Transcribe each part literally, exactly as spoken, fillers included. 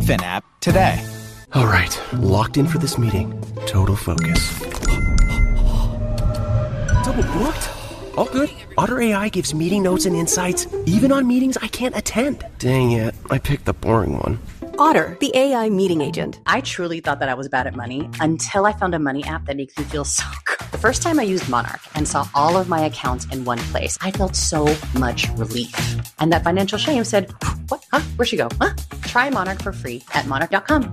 Redfin app today. All right, locked in for this meeting. Total focus. Double booked? All good. Otter A I gives meeting notes and insights, even on meetings I can't attend. Dang it, I picked the boring one. Otter, the A I meeting agent. I truly thought that I was bad at money until I found a money app that makes me feel so good. The first time I used Monarch and saw all of my accounts in one place, I felt so much relief. And that financial shame said, what? Huh? Where'd she go? Huh? Try Monarch for free at monarch dot com.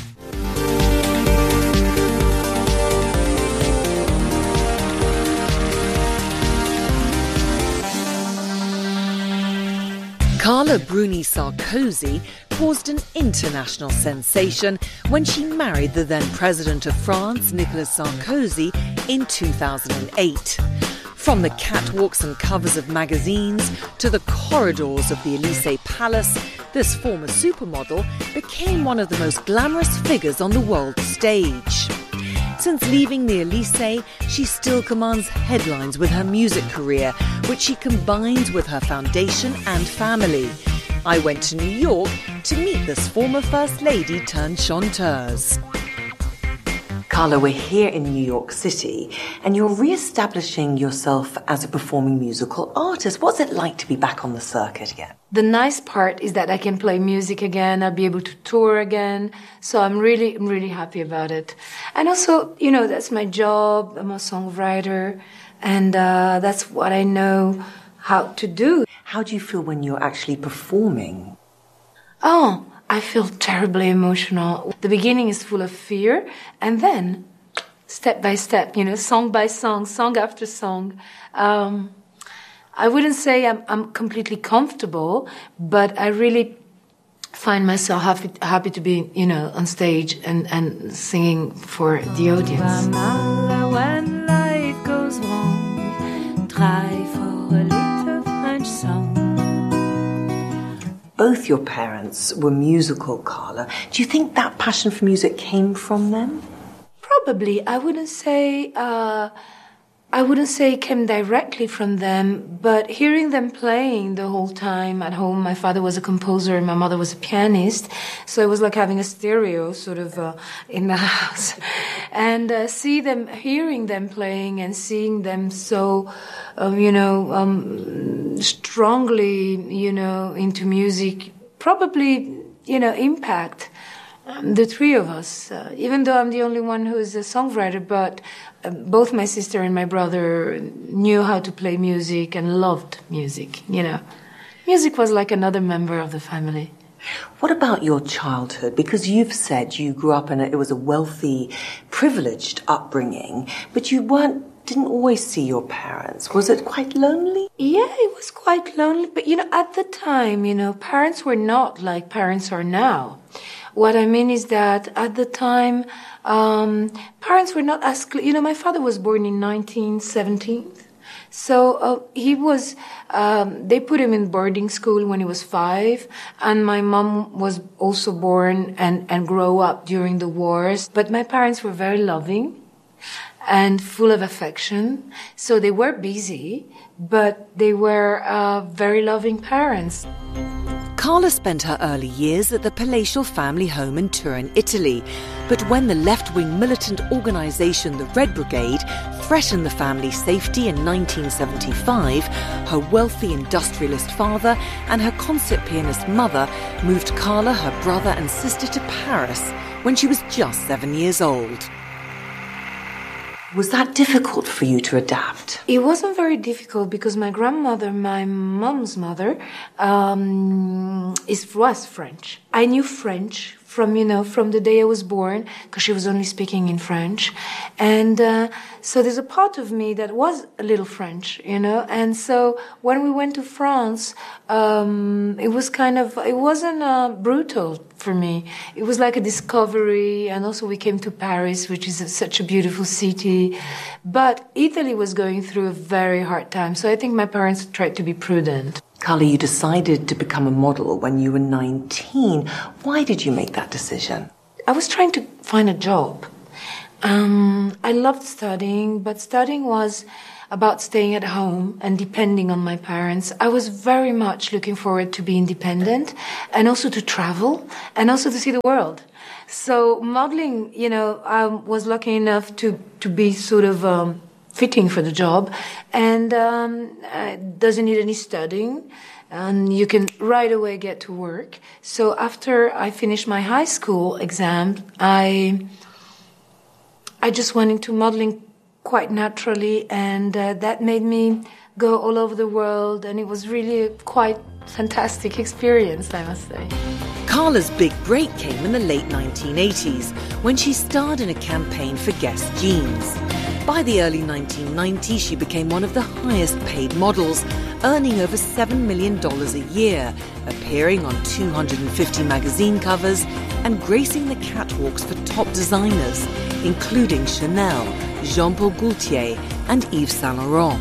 Carla Bruni Sarkozy caused an international sensation when she married the then president of France, Nicolas Sarkozy, in two thousand eight. From the catwalks and covers of magazines to the corridors of the Élysée Palace, this former supermodel became one of the most glamorous figures on the world stage. Since leaving the Élysée, she still commands headlines with her music career, which she combines with her foundation and family. I went to New York to meet this former First Lady turned chanteuse. Carla, we're here in New York City, and you're re-establishing yourself as a performing musical artist. What's it like to be back on the circuit again? The nice part is that I can play music again. I'll be able to tour again. So I'm really, I'm really happy about it. And also, you know, that's my job. I'm a songwriter, and uh, that's what I know how to do. How do you feel when you're actually performing? Oh, I feel terribly emotional. The beginning is full of fear, and then step by step, you know, song by song, song after song. Um, I wouldn't say I'm, I'm completely comfortable, but I really find myself happy, happy to be, you know, on stage and, and singing for the audience. When life goes wrong, try for a little French song. Both your parents were musical, Carla. Do you think that passion for music came from them? Probably. I wouldn't say, uh, I wouldn't say it came directly from them, but hearing them playing the whole time at home, my father was a composer and my mother was a pianist, so it was like having a stereo sort of uh, in the house. And uh, see them, hearing them playing and seeing them so, um, you know, um, strongly, you know, into music, probably, you know, impact um, the three of us. Uh, even though I'm the only one who is a songwriter, but uh, both my sister and my brother knew how to play music and loved music, you know. Music was like another member of the family. What about your childhood? Because you've said you grew up in a, it was a wealthy, privileged upbringing, but you weren't, didn't always see your parents. Was it quite lonely? Yeah, it was quite lonely. But, you know, at the time, you know, parents were not like parents are now. What I mean is that at the time, um, parents were not as, you know, my father was born in nineteen seventeen. So uh, he was, um, they put him in boarding school when he was five, and my mom was also born and, and grew up during the wars. But my parents were very loving and full of affection. So they were busy, but they were uh, very loving parents. Carla spent her early years at the palatial family home in Turin, Italy. But when the left-wing militant organisation, the Red Brigade, threatened the family's safety in nineteen seventy-five, her wealthy industrialist father and her concert pianist mother moved Carla, her brother and sister to Paris when she was just seven years old. Was that difficult for you to adapt? It wasn't very difficult because my grandmother, my mom's mother, um, is was French. I knew French from, you know, from the day I was born, because she was only speaking in French. And uh, so there's a part of me that was a little French, you know. And so when we went to France, um, it was kind of, it wasn't uh, brutal for me. It was like a discovery. And also we came to Paris, which is a, such a beautiful city. But Italy was going through a very hard time. So I think my parents tried to be prudent. Carla, you decided to become a model when you were nineteen. Why did you make that decision? I was trying to find a job. Um, I loved studying, but studying was, about staying at home and depending on my parents. I was very much looking forward to be independent and also to travel and also to see the world. So modeling, you know, I was lucky enough to, to be sort of um, fitting for the job, and um, it doesn't need any studying, and you can right away get to work. So after I finished my high school exam, I I just went into modeling quite naturally, and uh, that made me go all over the world, and it was really a quite fantastic experience, I must say. Carla's big break came in the late nineteen eighties when she starred in a campaign for Guess Jeans. By the early nineteen nineties, she became one of the highest paid models, earning over seven million dollars a year, appearing on two hundred fifty magazine covers and gracing the catwalks for top designers, including Chanel, Jean Paul Gaultier and Yves Saint Laurent.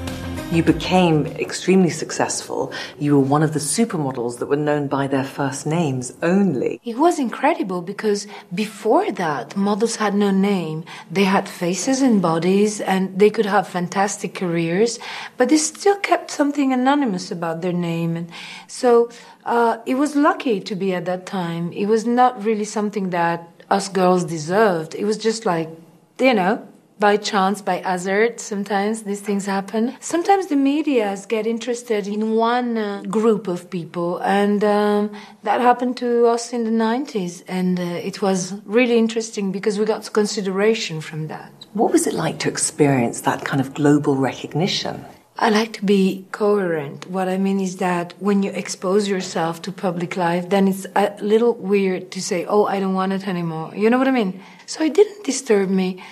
You became extremely successful. You were one of the supermodels that were known by their first names only. It was incredible because before that, models had no name. They had faces and bodies, and they could have fantastic careers, but they still kept something anonymous about their name. And so uh, it was lucky to be at that time. It was not really something that us girls deserved. It was just like, you know, by chance, by hazard, sometimes these things happen. Sometimes the media get interested in one uh, group of people, and um, that happened to us in the nineties, and uh, it was really interesting because we got consideration from that. What was it like to experience that kind of global recognition? I like to be coherent. What I mean is that when you expose yourself to public life, then it's a little weird to say, oh, I don't want it anymore. You know what I mean? So it didn't disturb me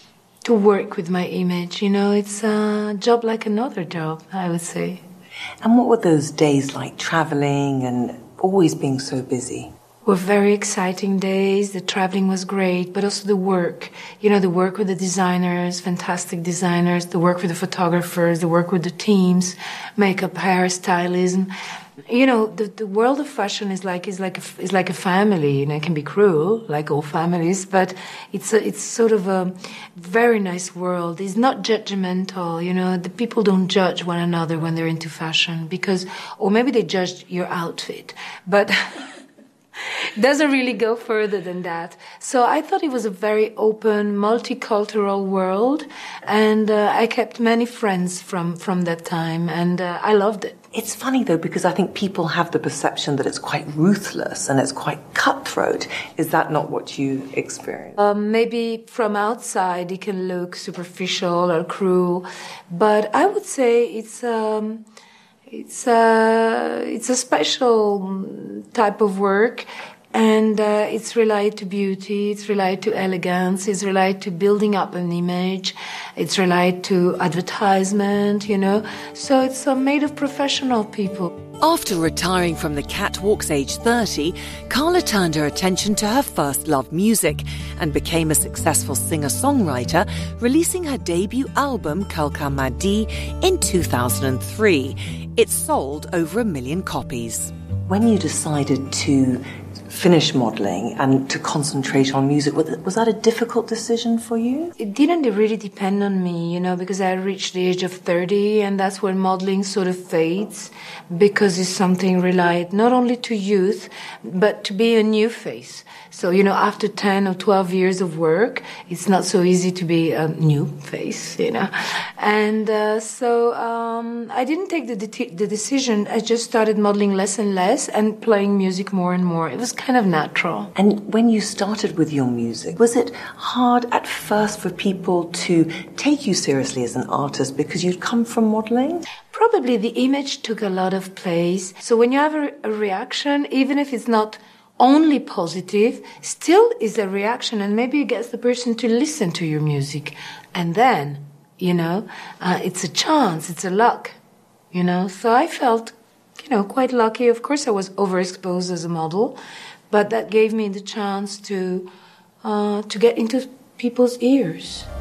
to work with my image. You know, it's a job like another job, I would say. And what were those days like, traveling and always being so busy? Were very exciting days. The traveling was great, but also the work. You know, the work with the designers, fantastic designers, the work with the photographers, the work with the teams, makeup, hairstylism. You know, the, the world of fashion is like is like a, is like a family. You know, it can be cruel, like all families, but it's a, it's sort of a very nice world. It's not judgmental. You know, the people don't judge one another when they're into fashion because, or maybe they judge your outfit, but doesn't really go further than that. So I thought it was a very open, multicultural world, and uh, I kept many friends from from that time, and uh, I loved it. It's funny, though, because I think people have the perception that it's quite ruthless and it's quite cutthroat. Is that not what you experience? Um, maybe from outside it can look superficial or cruel, but I would say it's um, it's a it's a special type of work. And uh, it's related to beauty, it's related to elegance, it's related to building up an image, it's related to advertisement, you know. So it's uh, made of professional people. After retiring from the catwalks age thirty, Carla turned her attention to her first love, music, and became a successful singer-songwriter, releasing her debut album, Quelqu'un m'a dit, in two thousand three. It sold over a million copies. When you decided to finish modelling and to concentrate on music, was that a difficult decision for you? It didn't really depend on me, you know, because I reached the age of thirty, and that's when modeling sort of fades, because it's something related not only to youth, but to be a new face. So, you know, after ten or twelve years of work, it's not so easy to be a new face, you know. And uh, so um, I didn't take the, de- the decision. I just started modeling less and less and playing music more and more. It was kind of natural. And when you started with your music, was it hard at first for people to take you seriously as an artist because you'd come from modeling? Probably the image took a lot of place. So when you have a, a reaction, even if it's not only positive, still is a reaction, and maybe it gets the person to listen to your music. And then, you know, uh, it's a chance, it's a luck, you know. So I felt, you know, quite lucky. Of course, I was overexposed as a model, but that gave me the chance to uh, to get into people's ears.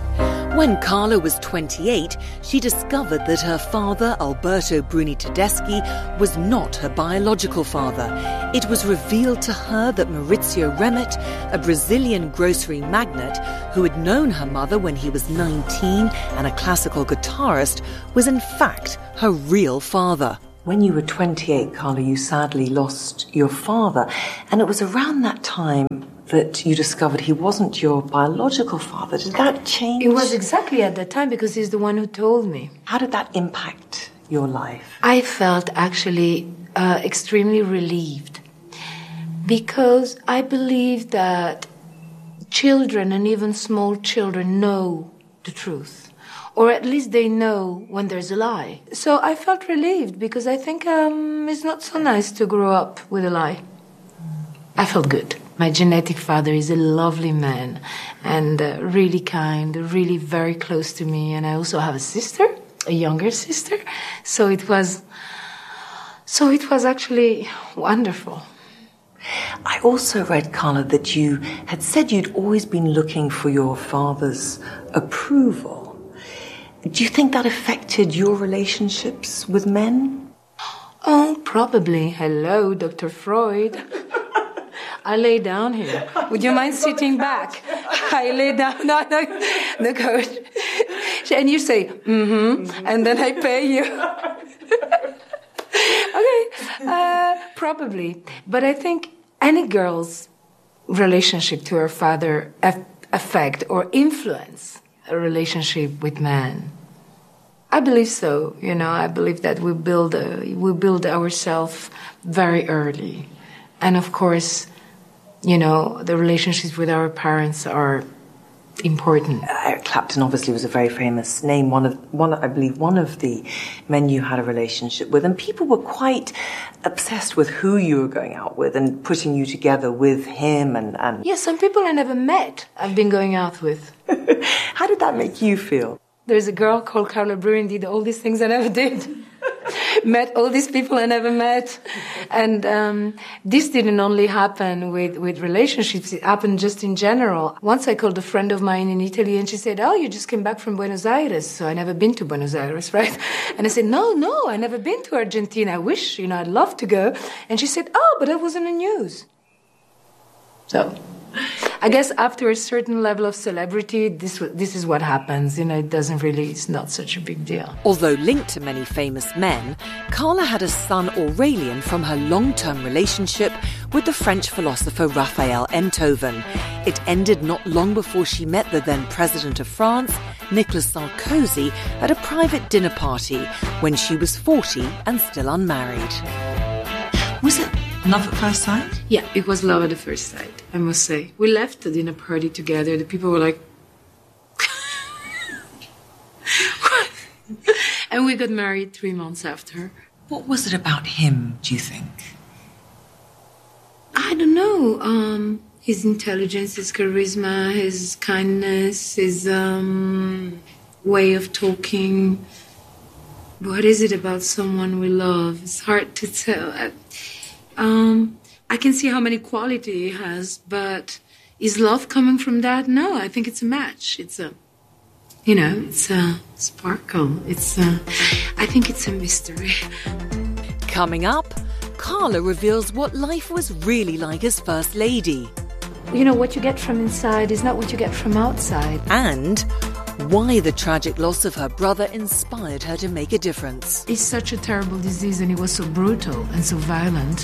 When Carla was twenty-eight, she discovered that her father, Alberto Bruni Tedeschi, was not her biological father. It was revealed to her that Maurizio Remet, a Brazilian grocery magnate who had known her mother when he was nineteen and a classical guitarist, was in fact her real father. When you were twenty-eight, Carla, you sadly lost your father. And it was around that time that you discovered he wasn't your biological father. Did that change? It was exactly at that time because he's the one who told me. How did that impact your life? I felt actually uh, extremely relieved because I believe that children and even small children know the truth. Or at least they know when there's a lie. So I felt relieved because I think um, it's not so nice to grow up with a lie. I felt good. My genetic father is a lovely man and uh, really kind, really very close to me. And I also have a sister, a younger sister. So it was, so it was actually wonderful. I also read, Carla, that you had said you'd always been looking for your father's approval. Do you think that affected your relationships with men? Oh, probably. Hello, Doctor Freud. I lay down here. Would you mind sitting back? I lay down. No, no, no, coach. And you say, mm-hmm, and then I pay you. Okay, uh, probably. But I think any girl's relationship to her father affect or influence a relationship with man. I believe so. You know, I believe that we build a, we build ourselves very early, and of course, you know, the relationships with our parents are important. Eric Clapton obviously was a very famous name. One of one, I believe, one of the men you had a relationship with, and people were quite obsessed with who you were going out with and putting you together with him. And, and yeah, some people I never met, I've been going out with. How did that make you feel? There's a girl called Carla Bruni, did all these things I never did. Met all these people I never met. And um, this didn't only happen with, with relationships, it happened just in general. Once I called a friend of mine in Italy and she said, oh, you just came back from Buenos Aires. So I never been to Buenos Aires, right? And I said, no, no, I never been to Argentina. I wish, you know, I'd love to go. And she said, oh, but that was in the news. So I guess after a certain level of celebrity, this this is what happens. You know, it doesn't really, it's not such a big deal. Although linked to many famous men, Carla had a son, Aurélien, from her long-term relationship with the French philosopher Raphael Enthoven. It ended not long before she met the then president of France, Nicolas Sarkozy, at a private dinner party when she was forty and still unmarried. Was it love at first sight? Yeah, it was love at the first sight, I must say. We left the dinner party together. The people were like... And we got married three months after. What was it about him, do you think? I don't know. Um, his intelligence, his charisma, his kindness, his um, way of talking. What is it about someone we love? It's hard to tell. I, um, I can see how many qualities he has, but is love coming from that? No, I think it's a match. It's a, you know, it's a sparkle. It's a, I think it's a mystery. Coming up, Carla reveals what life was really like as First Lady. You know, what you get from inside is not what you get from outside. And why the tragic loss of her brother inspired her to make a difference. It's such a terrible disease and it was so brutal and so violent.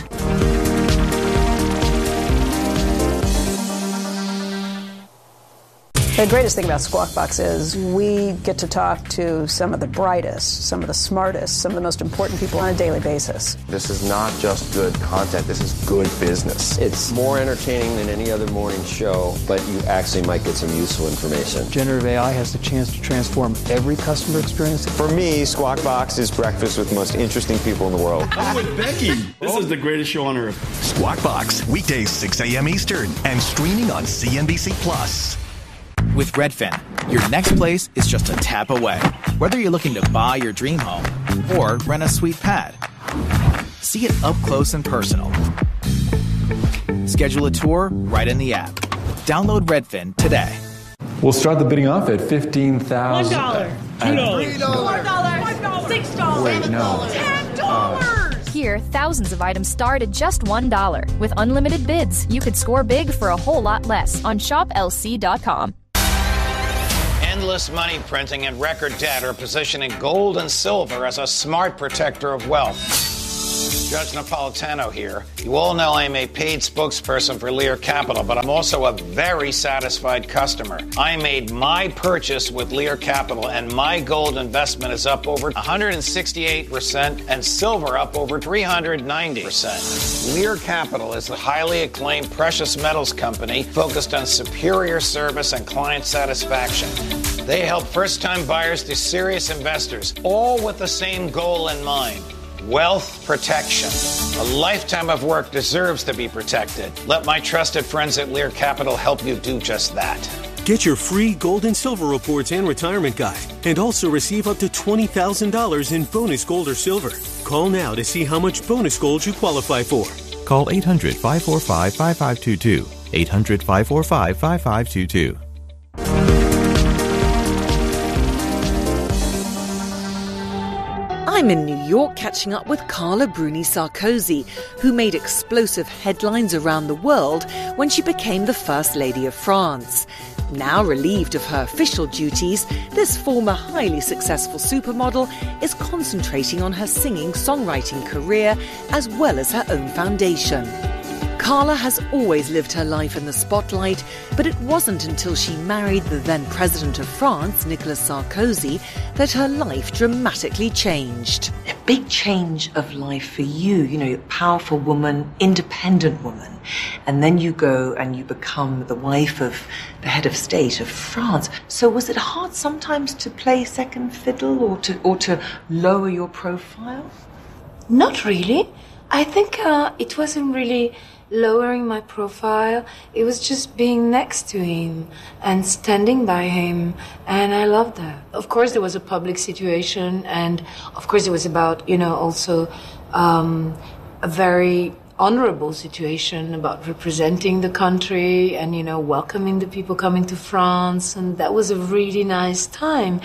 The greatest thing about Squawk Box is we get to talk to some of the brightest, some of the smartest, some of the most important people on a daily basis. This is not just good content, this is good business. It's more entertaining than any other morning show, but you actually might get some useful information. Generative A I has the chance to transform every customer experience. For me, Squawk Box is breakfast with the most interesting people in the world. I'm with Becky. This is the greatest show on earth. Squawk Box, weekdays six a.m. Eastern, and streaming on C N B C Plus. With Redfin, your next place is just a tap away. Whether you're looking to buy your dream home or rent a sweet pad, see it up close and personal. Schedule a tour right in the app. Download Redfin today. We'll start the bidding off at fifteen thousand dollars. One dollar. Two dollars. Four dollars. Six dollars. Wait, no. Ten dollars. Here, thousands of items start at just one dollar. With unlimited bids, you could score big for a whole lot less on shop L C dot com. Endless money printing and record debt are positioning gold and silver as a smart protector of wealth. Judge Napolitano here. You all know I'm a paid spokesperson for Lear Capital, but I'm also a very satisfied customer. I made my purchase with Lear Capital, and my gold investment is up over one hundred sixty-eight percent and silver up over three hundred ninety percent. Lear Capital is a highly acclaimed precious metals company focused on superior service and client satisfaction. They help first-time buyers to serious investors, all with the same goal in mind. Wealth protection. A lifetime of work deserves to be protected. Let my trusted friends at Lear Capital help you do just that. Get your free gold and silver reports and retirement guide, and also receive up to twenty thousand dollars in bonus gold or silver. Call now to see how much bonus gold you qualify for. Call eight hundred, five four five, five five two two. eight hundred, five four five, five five two two. I'm in New York catching up with Carla Bruni Sarkozy, who made explosive headlines around the world when she became the First Lady of France. Now relieved of her official duties, this former highly successful supermodel is concentrating on her singing-songwriting career as well as her own foundation. Carla has always lived her life in the spotlight, but it wasn't until she married the then President of France, Nicolas Sarkozy, that her life dramatically changed. A big change of life for you, you know, a powerful woman, independent woman, and then you go and you become the wife of the head of state of France. So was it hard sometimes to play second fiddle or to, or to lower your profile? Not really. I think uh, it wasn't really lowering my profile. It was just being next to him and standing by him, and I loved that. Of course there was a public situation, and of course it was about, you know, also um, a very honorable situation about representing the country and, you know, welcoming the people coming to France, and that was a really nice time.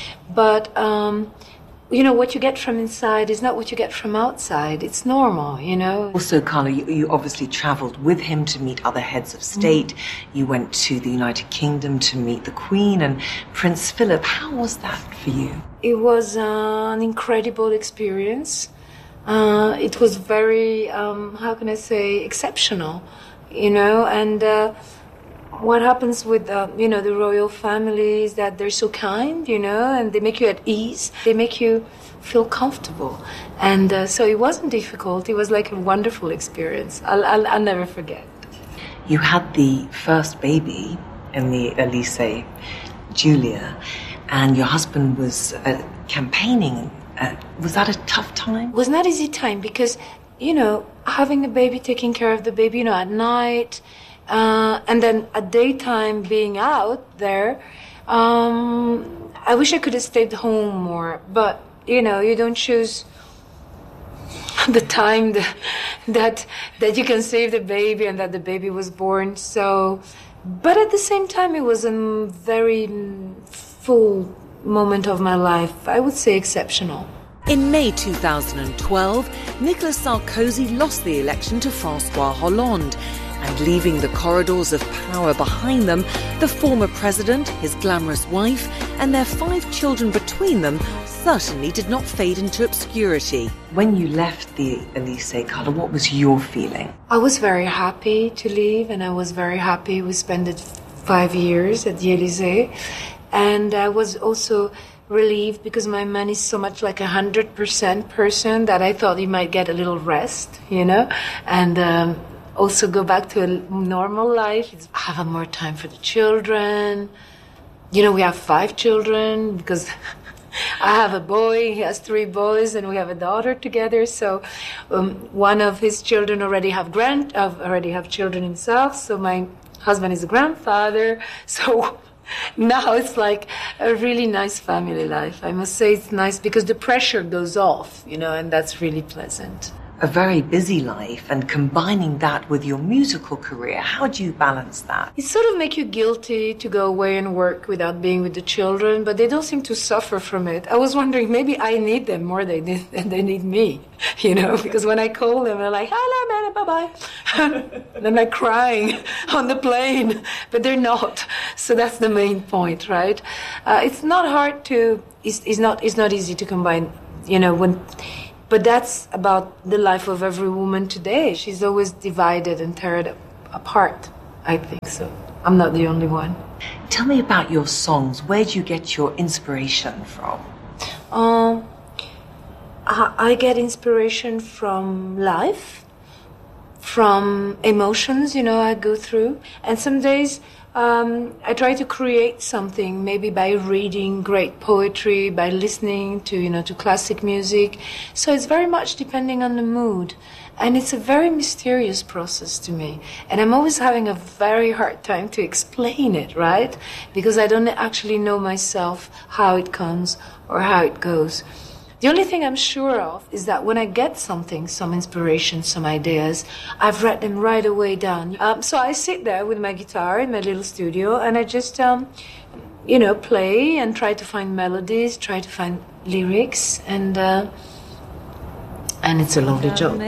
But um you know, what you get from inside is not what you get from outside. It's normal, you know. Also, Carla, you, you obviously travelled with him to meet other heads of state. Mm. You went to the United Kingdom to meet the Queen and Prince Philip. How was that for you? It was uh, an incredible experience. Uh, it was very, um, how can I say, exceptional, you know, and uh, what happens with, uh, you know, the royal family is that they're so kind, you know, and they make you at ease. They make you feel comfortable. And uh, so it wasn't difficult. It was like a wonderful experience. I'll, I'll, I'll never forget. You had the first baby in the Elysee, Julia, and your husband was uh, campaigning. Uh, was that a tough time? It was not easy time because, you know, having a baby, taking care of the baby, you know, at night, Uh, and then at daytime being out there, um, I wish I could have stayed home more. But, you know, you don't choose the time that, that that you can save the baby and that the baby was born. So, but at the same time, it was a very full moment of my life. I would say exceptional. In May two thousand twelve, Nicolas Sarkozy lost the election to François Hollande. And leaving the corridors of power behind them, the former president, his glamorous wife, and their five children between them certainly did not fade into obscurity. When you left the Elysee, Carla, what was your feeling? I was very happy to leave, and I was very happy we spent it five years at the Elysee. And I was also relieved because my man is so much like a hundred percent person that I thought he might get a little rest, you know, and um, also go back to a normal life. Have more time for the children. You know, we have five children because I have a boy, he has three boys, and we have a daughter together. So um, one of his children already have grand, uh, already have children himself. So my husband is a grandfather. So now it's like a really nice family life. I must say it's nice because the pressure goes off, you know, and that's really pleasant. a very busy life and combining that with your musical career. How do you balance that? It sort of makes you guilty to go away and work without being with the children, but they don't seem to suffer from it. I was wondering, maybe I need them more than they, than they need me, you know, because when I call them, they're like, hello, man, bye-bye. And I'm like crying on the plane, but they're not. So that's the main point, right? Uh, it's not hard to, it's, it's, not, it's not easy to combine, you know, when... But that's about the life of every woman today. She's always divided and teared apart, I think so. I'm not the only one. Tell me about your songs. Where do you get your inspiration from? Um, I, I get inspiration from life, from emotions, you know, I go through. And some days um, I try to create something, maybe by reading great poetry, by listening to, you know, to classic music. So it's very much depending on the mood. And it's a very mysterious process to me. And I'm always having a very hard time to explain it, right? Because I don't actually know myself how it comes or how it goes. The only thing I'm sure of is that when I get something, some inspiration, some ideas, I've written them right away down. Um, so I sit there with my guitar in my little studio and I just, um, you know, play and try to find melodies, try to find lyrics, and uh, and it's a lovely job.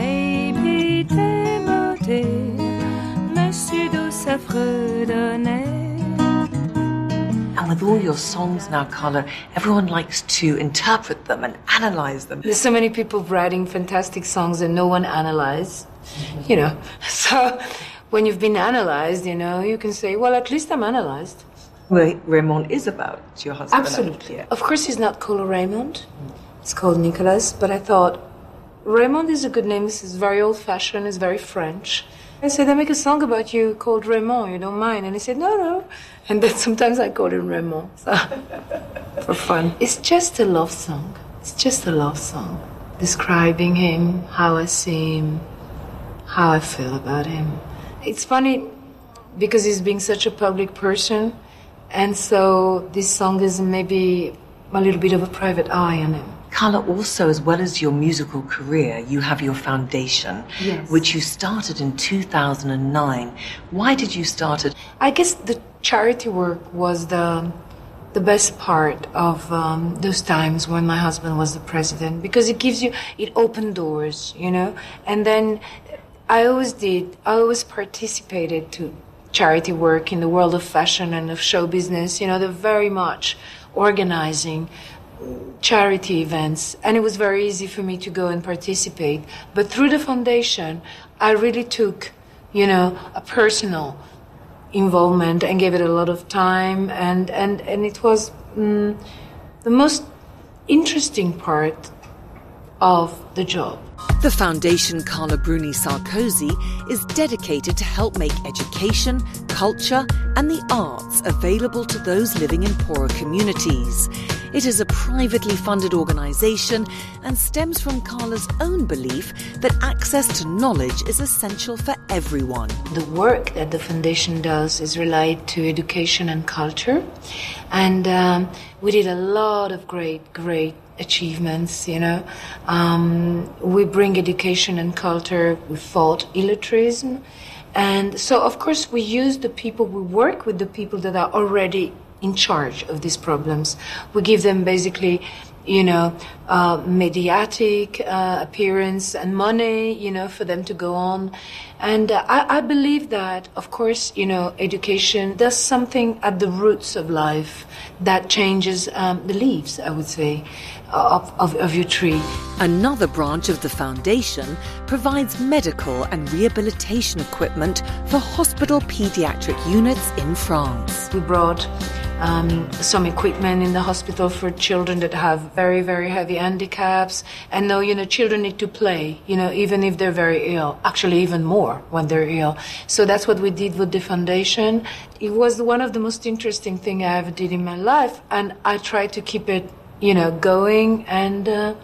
And with all your songs now, Carla, everyone likes to interpret them and analyze them. There's so many people writing fantastic songs and no one analyzes, you know. So when you've been analyzed, you know, you can say, well, at least I'm analyzed. Well, Raymond is about your husband. Absolutely. Of course, he's not called Raymond. It's called Nicolas. But I thought, Raymond is a good name. This is very old-fashioned. It's very French. I said, I make a song about you called Raymond, you don't mind? And he said, no, no. And then sometimes I call him Raymond, so for fun. It's just a love song. It's just a love song. Describing him, how I see him, how I feel about him. It's funny because he's being such a public person, and so this song is maybe a little bit of a private eye on him. Carla, also, as well as your musical career, you have your foundation, yes, which you started in two thousand nine. Why did you start it? I guess the charity work was the the best part of um, those times when my husband was the president, because it gives you, it opened doors, you know. And then I always did, I always participated to charity work in the world of fashion and of show business. You know, they're very much organizing charity events, and it was very easy for me to go and participate. But through the foundation, I really took, you know, a personal involvement and gave it a lot of time, and and and it was mm, the most interesting part of the job. The foundation Carla Bruni Sarkozy is dedicated to help make education, culture and the arts available to those living in poorer communities. It is a privately funded organisation and stems from Carla's own belief that access to knowledge is essential for everyone. The work that the foundation does is related to education and culture, and um, we did a lot of great, great achievements, you know. Um, we bring education and culture, we fought illettrism, and so of course we use the people, we work with the people that are already in charge of these problems. We give them basically, you know, uh, mediatic uh, appearance and money, you know, for them to go on. And uh, I, I believe that, of course, you know, education does something at the roots of life that changes um, the leaves, I would say, of, of, of your tree. Another branch of the foundation provides medical and rehabilitation equipment for hospital paediatric units in France. We brought Um, some equipment in the hospital for children that have very, very heavy handicaps. And now, you know, children need to play, you know, even if they're very ill. Actually, even more when they're ill. So that's what we did with the foundation. It was one of the most interesting things I ever did in my life. And I tried to keep it, you know, going. And uh,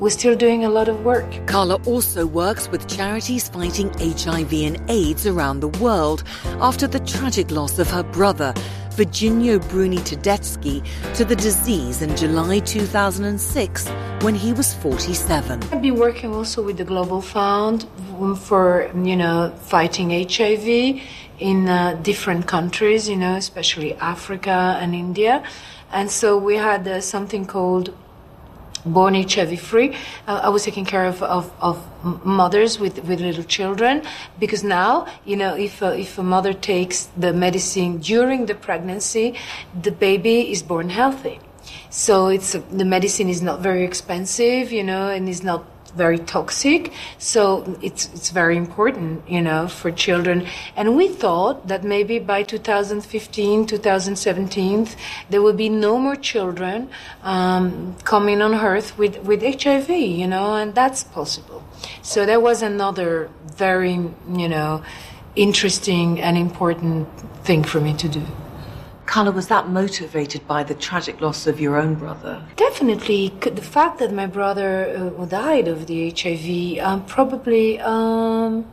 we're still doing a lot of work. Carla also works with charities fighting H I V and AIDS around the world after the tragic loss of her brother, Virginio Bruni Tedeschi, to the disease in July two thousand six when he was forty-seven. I've been working also with the Global Fund for, you know, fighting H I V in uh, different countries, you know, especially Africa and India. And so we had uh, something called Born H I V Free. Uh, I was taking care of, of, of mothers with, with little children, because now, you know, if a, if a mother takes the medicine during the pregnancy, the baby is born healthy. So it's the medicine is not very expensive, you know, and is not very toxic. So it's it's very important, you know, for children. And we thought that maybe by two thousand fifteen, two thousand seventeen, there will be no more children um, coming on Earth with, with H I V, you know, and that's possible. So that was another very, you know, interesting and important thing for me to do. Carla, was that motivated by the tragic loss of your own brother? Definitely. The fact that my brother uh, died of the H I V um, probably um,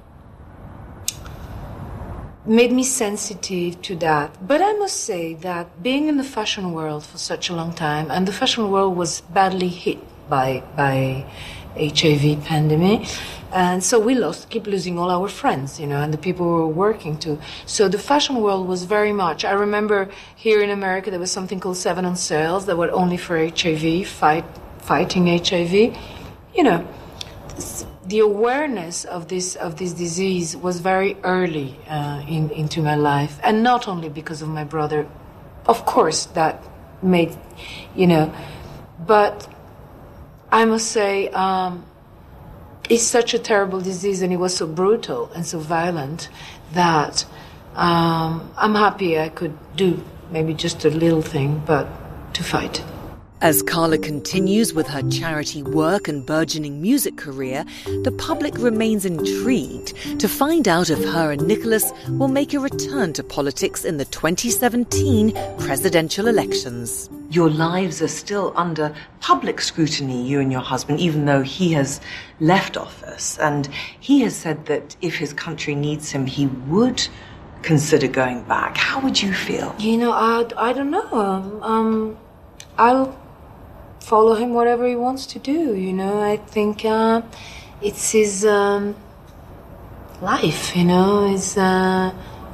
made me sensitive to that. But I must say that being in the fashion world for such a long time, and the fashion world was badly hit by by H I V pandemic, and so we lost, keep losing all our friends, you know, and the people we were working to. So the fashion world was very much. I remember here in America there was something called Seven on Sales that were only for H I V, fight fighting H I V. You know, the awareness of this of this disease was very early uh, in into my life, and not only because of my brother. Of course, that made, you know, but I must say, um, it's such a terrible disease, and it was so brutal and so violent that um, I'm happy I could do maybe just a little thing, but to fight. As Carla continues with her charity work and burgeoning music career, the public remains intrigued to find out if her and Nicholas will make a return to politics in the twenty seventeen presidential elections. Your lives are still under public scrutiny, you and your husband, even though he has left office. And he has said that if his country needs him, he would consider going back. How would you feel? You know, I, I don't know. Um, um, I'll follow him whatever he wants to do, you know. I think uh, it's his um, life, you know. It's, uh,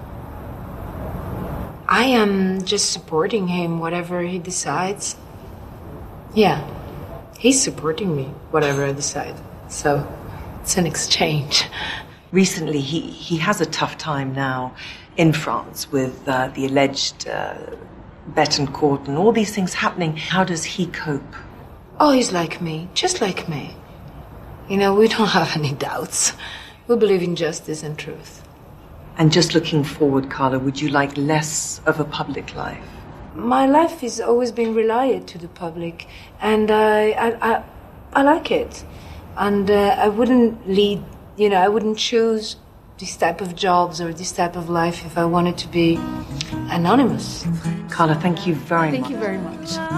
I am just supporting him, whatever he decides. Yeah, he's supporting me, whatever I decide. So it's an exchange. Recently, he, he has a tough time now in France with uh, the alleged uh, Betancourt and all these things happening. How does he cope? Oh, he's like me, just like me. You know, we don't have any doubts. We believe in justice and truth. And just looking forward, Carla, would you like less of a public life? My life has always been reliant to the public, and I, I, I, I like it. And uh, I wouldn't lead, you know, I wouldn't choose this type of jobs or this type of life if I wanted to be anonymous. Carla, thank you very thank much. Thank you very much.